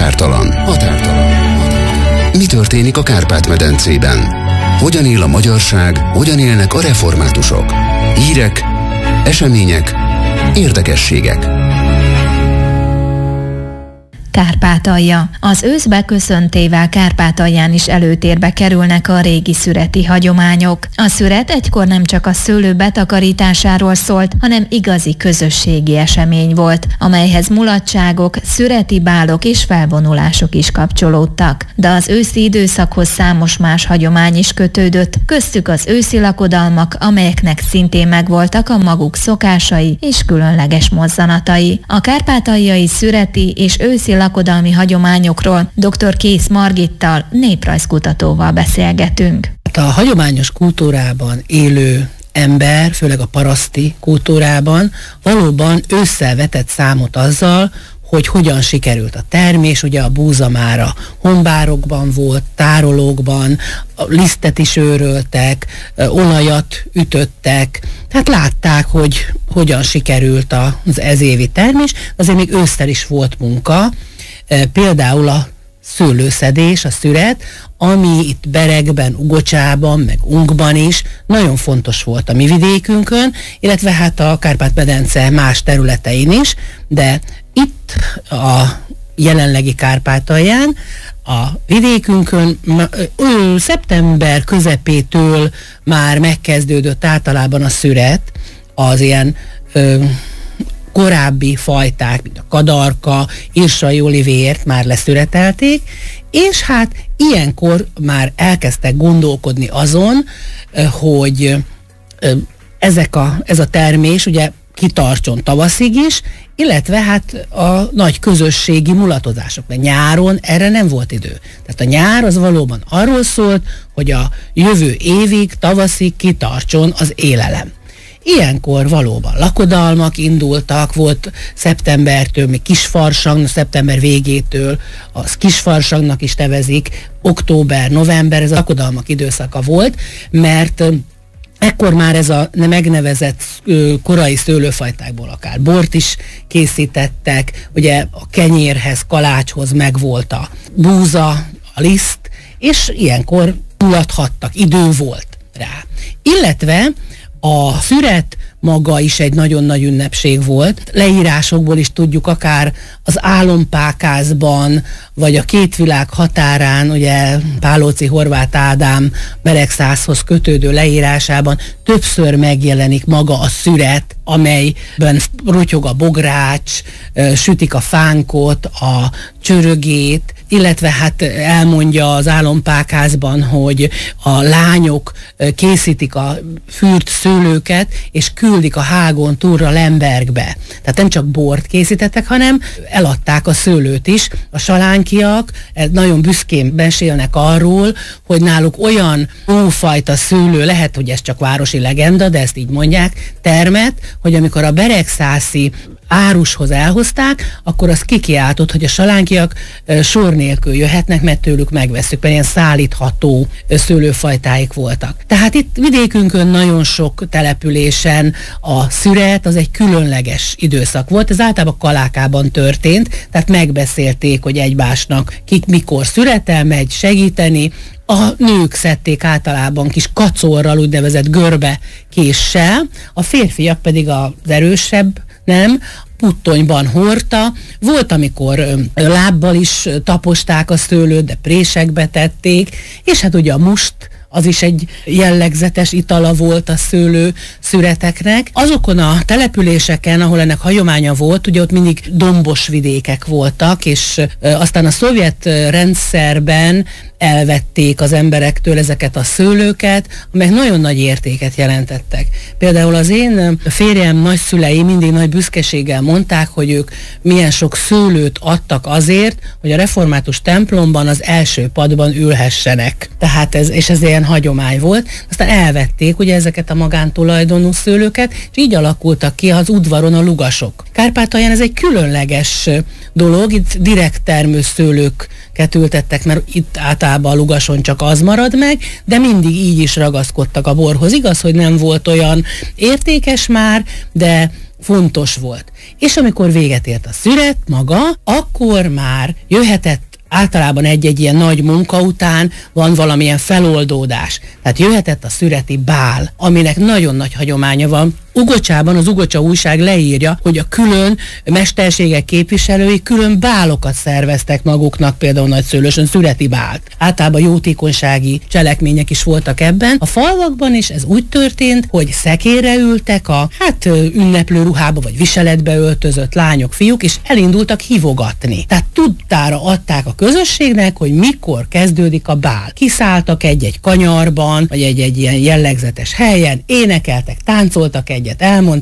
Határtalan. Mi történik a Kárpát-medencében? Hogyan él a magyarság, hogyan élnek a reformátusok? Hírek, események, érdekességek. Kárpátalja. Az ősz beköszöntével Kárpátalján is előtérbe kerülnek a régi szüreti hagyományok. A szüret egykor nem csak a szőlő betakarításáról szólt, hanem igazi közösségi esemény volt, amelyhez mulatságok, szüreti bálok és felvonulások is kapcsolódtak. De az őszi időszakhoz számos más hagyomány is kötődött, köztük az őszi lakodalmak, amelyeknek szintén megvoltak a maguk szokásai és különleges mozzanatai. A kárpátaljai szüreti és őszi lakodalmi hagyományokról dr. Kész Margittal, néprajzkutatóval beszélgetünk. A hagyományos kultúrában élő ember, főleg a paraszti kultúrában valóban ősszel vetett számot azzal, hogy hogyan sikerült a termés. Ugye a búza már a honbárokban volt, tárolókban, lisztet is őröltek, olajat ütöttek, tehát látták, hogy hogyan sikerült az ezévi termés, azért még ősszel is volt munka, például a szőlőszedés, a szüret, ami itt Beregben, Ugocsában, meg Ungban is nagyon fontos volt a mi vidékünkön, illetve hát a Kárpát-medence más területein is, de itt a jelenlegi Kárpátalján, a vidékünkön szeptember közepétől már megkezdődött általában a szüret, az ilyen korábbi fajták, mint a kadarka, irsai olivért már leszüretelték, és hát ilyenkor már elkezdtek gondolkodni azon, hogy ez a termés ugye kitartson tavaszig is, illetve hát a nagy közösségi mulatozások. De nyáron erre nem volt idő. Tehát a nyár az valóban arról szólt, hogy a jövő évig, tavaszig kitartson az élelem. Ilyenkor valóban lakodalmak indultak, volt szeptembertől, még kisfarsang, szeptember végétől az kisfarsangnak is nevezik, október, november, ez a lakodalmak időszaka volt, mert ekkor már ez a megnevezett korai szőlőfajtákból akár bort is készítettek, ugye a kenyérhez, kalácshoz megvolt a búza, a liszt, és ilyenkor mulathattak, idő volt rá. Illetve a szüret maga is egy nagyon nagy ünnepség volt. Leírásokból is tudjuk, akár az Álompákázban, vagy a Két világ határán, ugye Pálóczy Horváth Ádám Beregszászhoz kötődő leírásában többször megjelenik maga a szüret, amelyben rotyog a bogrács, sütik a fánkot, a csörögét, illetve hát elmondja az Álompákázban, hogy a lányok készítik a fűrt szőlőket, és küldik a hágon túlra Lembergbe. Tehát nem csak bort készítettek, hanem eladták a szőlőt is. A salánkiak nagyon büszkén mesélnek arról, hogy náluk olyan ófajta szőlő, lehet, hogy ez csak városi legenda, de ezt így mondják, termet, hogy amikor a beregszászi árushoz elhozták, akkor az kikiáltott, hogy a salánkiak sor nélkül jöhetnek, mert tőlük megvesszük, mert ilyen szállítható szőlőfajtáik voltak. Tehát itt vidékünkön nagyon sok településen a szüret az egy különleges időszak volt. Ez általában Kalákában történt, tehát megbeszélték, hogy egymásnak kik mikor szüretel megy segíteni. A nők szedték általában kis kacorral, úgynevezett görbe késsel, a férfiak pedig az erősebb, puttonyban hordta. Volt, amikor lábbal is taposták a szőlőt, de présekbe tették, és hát ugye a must, az is egy jellegzetes itala volt a szőlő szüreteknek. Azokon a településeken, ahol ennek hagyománya volt, ugye ott mindig dombos vidékek voltak, és aztán a szovjet rendszerben elvették az emberektől ezeket a szőlőket, amelyek nagyon nagy értéket jelentettek. Például az én férjem nagyszülei mindig nagy büszkeséggel mondták, hogy ők milyen sok szőlőt adtak azért, hogy a református templomban az első padban ülhessenek. Tehát ez ilyen hagyomány volt. Aztán elvették ugye ezeket a magántulajdonú szőlőket, és így alakultak ki az udvaron a lugasok. Kárpátalján ez egy különleges dolog, itt direkt termő szőlőket ültettek, mert itt általában a lugason csak az marad meg, de mindig így is ragaszkodtak a borhoz. Igaz, hogy nem volt olyan értékes már, de fontos volt. És amikor véget ért a szüret maga, akkor már jöhetett általában egy-egy ilyen nagy munka után van valamilyen feloldódás. Tehát jöhetett a szüreti bál, aminek nagyon nagy hagyománya van. Ugocsában az Ugocsa újság leírja, hogy a külön mesterségek képviselői külön bálokat szerveztek maguknak, például Nagyszőlősön szüreti bált. Általában jótékonysági cselekmények is voltak ebben. A falvakban is ez úgy történt, hogy szekérre ültek a ünneplő ruhába vagy viseletbe öltözött lányok, fiúk, és elindultak hívogatni. Tehát tudtára adták a közösségnek, hogy mikor kezdődik a bál. Kiszálltak egy-egy kanyarban, vagy egy-egy ilyen jellegzetes helyen, énekeltek, táncoltak egyet, elmondták,